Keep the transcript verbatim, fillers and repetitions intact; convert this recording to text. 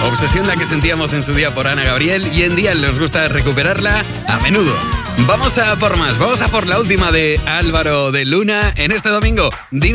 Obsesión la que sentíamos en su día por Ana Gabriel y en día nos gusta recuperarla a menudo. Vamos a por más, vamos a por la última de Álvaro de Luna en este domingo. Dime